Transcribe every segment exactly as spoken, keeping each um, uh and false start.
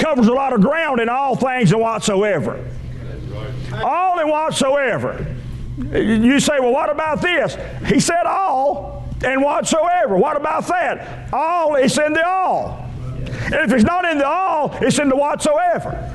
covers a lot of ground in all things and whatsoever. All and whatsoever. You say, well, what about this? He said all and whatsoever. What about that? All is in the all. And if it's not in the all, it's in the whatsoever.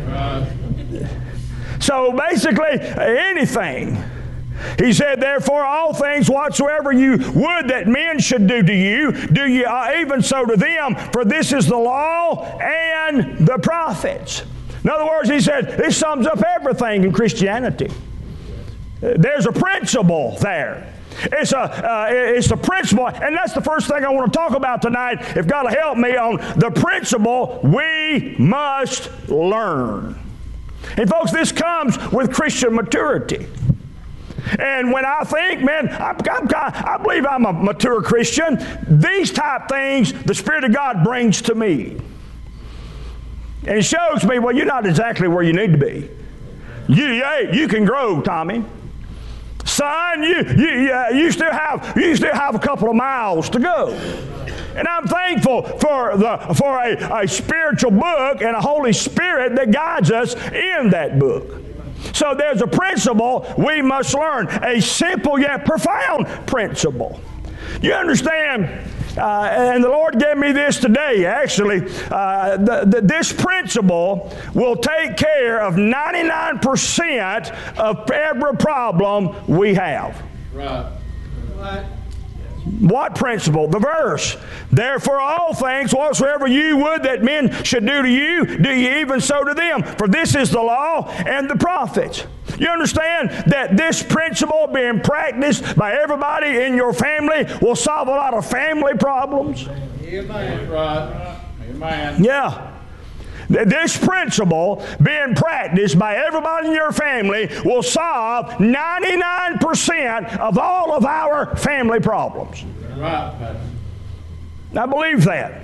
So basically, anything. He said, therefore, all things whatsoever you would that men should do to you, do ye uh, even so to them, for this is the law and the prophets. In other words, he said, this sums up everything in Christianity. There's a principle there. It's a, uh, it's a principle, and that's the first thing I want to talk about tonight, if God will help me, on the principle we must learn. And folks, this comes with Christian maturity. And when I think, man, I'm, I'm, I believe I'm a mature Christian, these type things the Spirit of God brings to me. And it shows me, well, you're not exactly where you need to be. You, hey, you can grow, Tommy. Son, you, you, uh, you, still have, you still have a couple of miles to go. And I'm thankful for, the, for a, a spiritual book and a Holy Spirit that guides us in that book. So there's a principle we must learn, a simple yet profound principle. You understand, uh, and the Lord gave me this today, actually, uh, the, the, this principle will take care of ninety-nine percent of every problem we have. Right. Right. What principle? The verse. Therefore all things whatsoever you would that men should do to you, do ye even so to them. For this is the law and the prophets. You understand that this principle being practiced by everybody in your family will solve a lot of family problems? Amen. Right. Amen. Yeah. This principle being practiced by everybody in your family will solve ninety-nine percent of all of our family problems. Right. I believe that.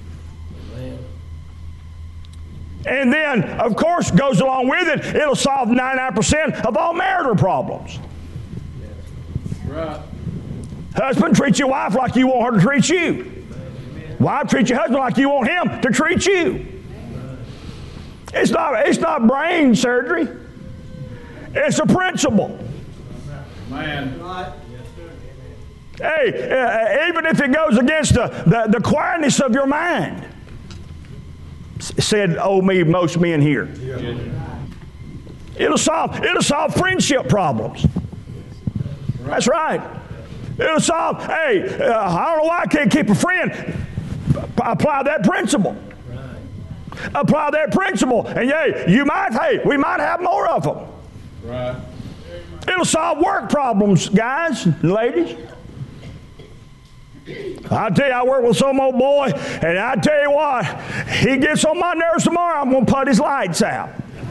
And then, of course, goes along with it, it'll solve ninety-nine percent of all marital problems. Right. Husband, treat your wife like you want her to treat you. Wife, treat your husband like you want him to treat you. It's not, it's not brain surgery. It's a principle. Man. Hey, uh, even if it goes against the, the, the quietness of your mind, said, oh me, most men here. Yeah. It'll solve, it'll solve friendship problems. Right. That's right. It'll solve, hey, uh, I don't know why I can't keep a friend. Apply that principle. Apply that principle, and hey, you might, hey, we might have more of them. Right. It'll solve work problems, guys and ladies. I tell you, I work with some old boy, and I tell you what, he gets on my nerves tomorrow, I'm going to put his lights out.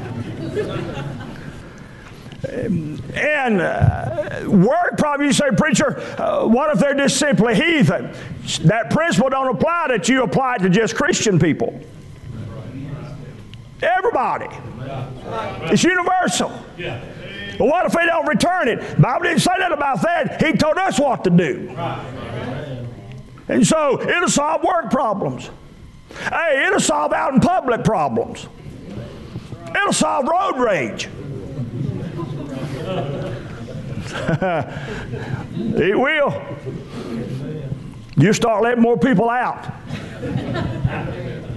And uh, work problem, you say, preacher, uh, what if they're just simply heathen? That principle don't apply that you apply to just Christian people. Everybody. It's universal. But what if they don't return it? The Bible didn't say that about that. He told us what to do. And so it'll solve work problems. Hey, it'll solve out in public problems. It'll solve road rage. It will. You start letting more people out.